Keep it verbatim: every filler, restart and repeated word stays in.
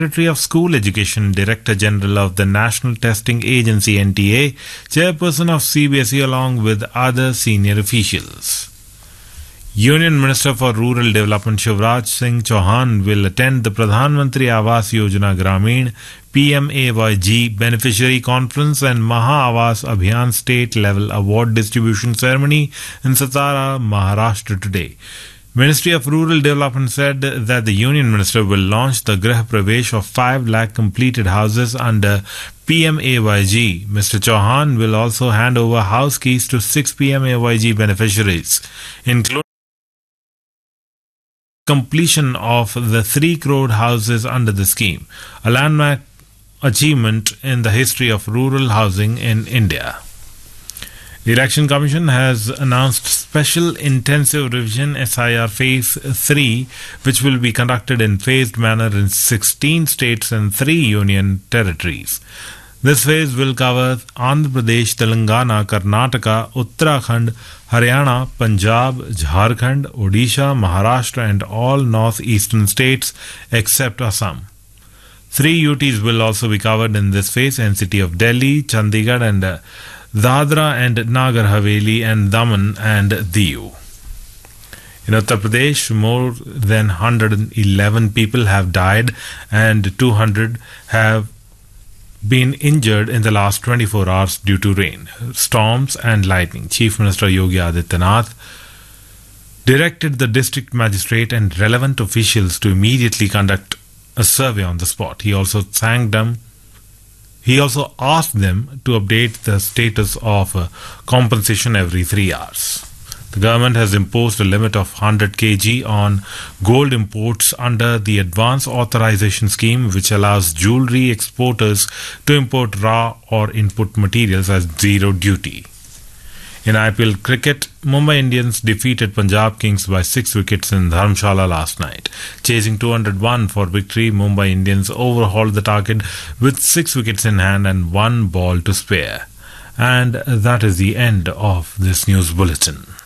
Secretary of School Education, Director General of the National Testing Agency N T A, Chairperson of C B S E along with other senior officials. Union Minister for Rural Development Shivraj Singh Chauhan will attend the Pradhan Mantri Awas Yojana Gramin P M A Y G Beneficiary Conference and Maha Awas Abhiyan State Level Award Distribution Ceremony in Satara, Maharashtra today. Ministry of Rural Development said that the Union Minister will launch the Grah Pravesh of five lakh completed houses under P M A Y G. Mister Chauhan will also hand over house keys to six P M A Y G beneficiaries, including completion of the three crore houses under the scheme, a landmark achievement in the history of rural housing in India. The Election Commission has announced Special Intensive Revision S I R Phase three, which will be conducted in phased manner in sixteen states and three union territories. This phase will cover Andhra Pradesh, Telangana, Karnataka, Uttarakhand, Haryana, Punjab, Jharkhand, Odisha, Maharashtra and all northeastern states except Assam. Three U Ts will also be covered in this phase: N C T of Delhi, Chandigarh and uh, Dadra and Nagar Haveli and Daman and Diu. In Uttar Pradesh, more than one hundred eleven people have died and two hundred have been injured in the last twenty-four hours due to rain, storms and lightning. Chief Minister Yogi Adityanath directed the district magistrate and relevant officials to immediately conduct a survey on the spot. He also thanked them He also asked them to update the status of uh, compensation every three hours. The government has imposed a limit of one hundred kilograms on gold imports under the Advance Authorization Scheme, which allows jewellery exporters to import raw or input materials at zero duty. In I P L cricket, Mumbai Indians defeated Punjab Kings by six wickets in Dharamshala last night. Chasing two hundred one for victory, Mumbai Indians overhauled the target with six wickets in hand and one ball to spare. And that is the end of this news bulletin.